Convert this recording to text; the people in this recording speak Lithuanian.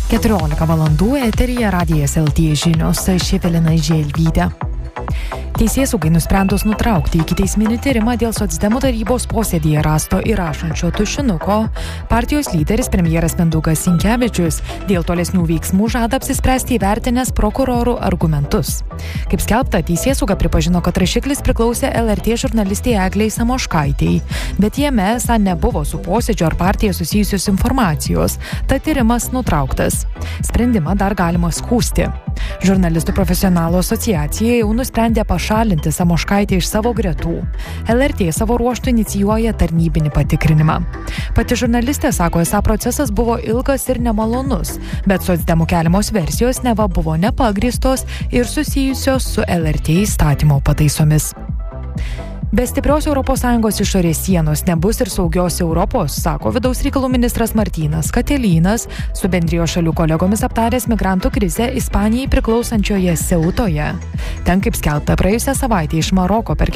14 valandų eteryje Radijas LT žinios, aš Evelina Želvytė. Teisėsaugai nusprendus nutraukti ikiteisminį tyrimą dėl socdemų tarybos posėdyje rasto įrašančio tušinuko, partijos lyderis premjeras Mindaugas Sinkevičius dėl tolesnių veiksmų žada apsispręsti įvertinęs prokurorų argumentus. Kaip skelbta, teisėsauga pripažino, kad rašiklis priklausė LRT žurnalistei Eglei Samoškaitei, bet jame esą nebuvo su posėdžio ar partija susijusios informacijos, tad tyrimas nutrauktas. Sprendimą dar galima skųsti. Žurnalistų profesionalų asociacija jau nusprendė pašalinti Samoškaitę iš savo gretų. LRT savo ruožtu inicijuoja tarnybinį patikrinimą. Pati žurnalistė sako, esą procesas buvo ilgas ir nemalonus, bet socdemų keliamos versijos neva buvo nepagrįstos ir susijusios su LRT įstatymo pataisomis. Be stiprios ES išorės sienos nebus ir saugios Europos, sako vidaus reikalų ministras Martynas Katelynas, su bendrijos šalių kolegomis aptaręs migrantų krizę Ispanijai priklausančioje Seutoje. Ten, kaip skelbta, praėjusią savaitę iš Maroko per